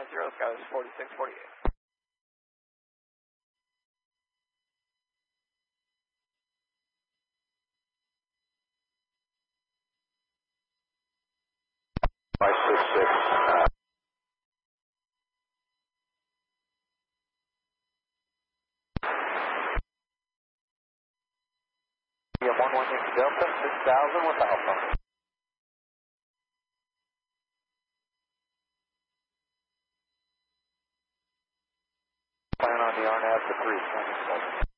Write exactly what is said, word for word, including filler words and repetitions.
nine zero, Skywards forty-six forty-eight. five six six. Uh, Yeah, one one Yankee Delta, six thousand with Alpha. Plan on the R N A V to three, twenty-seven.